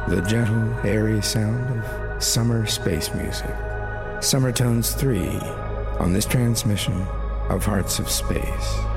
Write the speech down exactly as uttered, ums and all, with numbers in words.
the gentle, airy sound of summer space music. Summer Tones three on this transmission of Hearts of Space.